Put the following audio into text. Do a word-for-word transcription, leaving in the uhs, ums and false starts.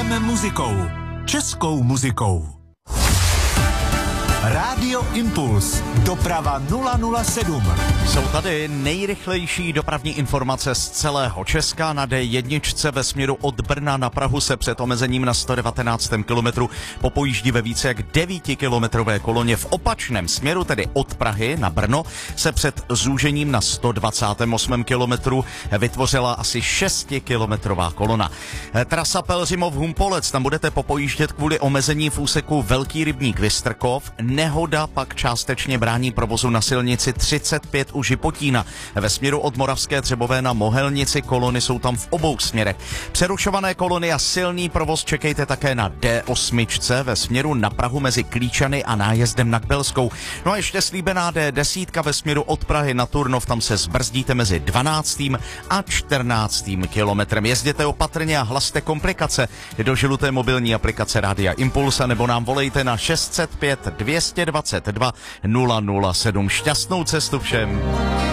Cestujeme muzikou. Českou muzikou. Rádio Impuls. Doprava nula nula sedm. Jsou tady nejrychlejší dopravní informace z celého Česka. Na D jedna ve směru od Brna na Prahu se před omezením na sto devatenáctém kilometru popojíždí ve více jak devítikilometrové koloně. V opačném směru, tedy od Prahy na Brno, se před zúžením na sto dvacátém osmém kilometru vytvořila asi šestikilometrová kolona. Trasa Pelhřimov-Humpolec, tam budete popojíždět kvůli omezení v úseku Velký rybník Vystrkov. Nehoda pak částečně brání provozu na silnici třicet pět u Žipotína. Ve směru od Moravské Třebové na Mohelnici kolony jsou tam v obou směrech. Přerušované kolony a silný provoz čekejte také na D osm ve směru na Prahu mezi Klíčany a nájezdem na Kbelskou. No a ještě slíbená D deset ve směru od Prahy na Turnov, tam se zbrzdíte mezi dvanáctým a čtrnáctým kilometrem. Jezděte opatrně a hlaste komplikace do žluté mobilní aplikace Rádia Impulsa nebo nám volejte na šest set pět dvě stě dvacet dva nula nula sedm. Šťastnou cestu všem.